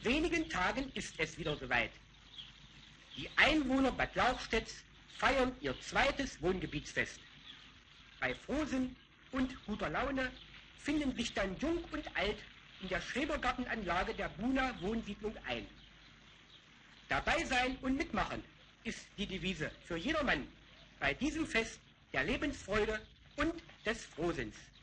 wenigen Tagen ist es wieder soweit. Die Einwohner Bad Lauchstädts feiern ihr zweites Wohngebietsfest. Bei Frohsinn und guter Laune finden sich dann Jung und Alt in der Schrebergartenanlage der Buna Wohnsiedlung ein. Dabei sein und mitmachen ist die Devise für jedermann bei diesem Fest der Lebensfreude und des Frohsinns.